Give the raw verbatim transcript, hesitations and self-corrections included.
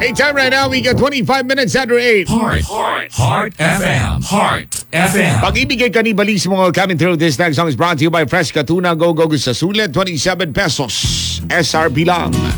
Hey, time right now, we got twenty-five minutes after eight. Heart, Heart, Heart F M. Heart F M. Pag-ibigay ka ni Balis mo coming through. This next song is brought to you by Fresh Katuna Go Go sa sulit, twenty-seven pesos. S R P lang.